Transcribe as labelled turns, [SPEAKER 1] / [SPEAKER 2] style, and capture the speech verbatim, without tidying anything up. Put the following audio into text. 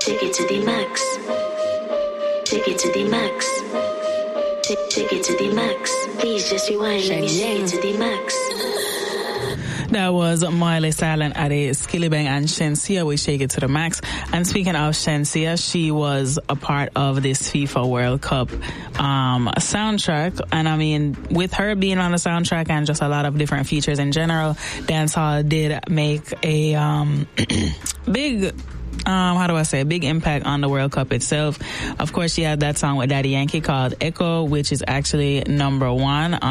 [SPEAKER 1] Take it to the max. Take it to the max. Take, take it to the max. Please just rewind. Let me take it to the max.
[SPEAKER 2] That was Miley Silent at a Skillibeng and Shenseea. We shake it to the max. And speaking of Shenseea, she was a part of this FIFA World Cup um, soundtrack. And I mean, with her being on the soundtrack and just a lot of different features in general, dancehall did make a um, big... Um, how do I say, big impact on the World Cup itself. Of course, she had that song with Daddy Yankee called Echo, which is actually number one